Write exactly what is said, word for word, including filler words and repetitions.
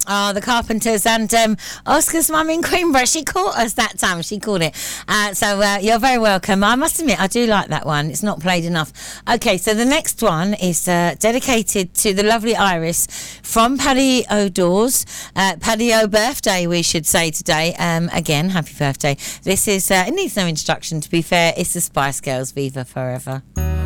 Oh, the Carpenters and um, Oscar's mum in Queenborough. She caught us that time. She caught it. Uh, so uh, you're very welcome. I must admit, I do like that one. It's not played enough. Okay, so the next one is uh, dedicated to the lovely Iris from Paddy O'Dawes. Uh, Paddy O birthday, we should say today. Um, again, happy birthday. This is, uh, it needs no introduction, to be fair. It's the Spice Girls, Viva Forever.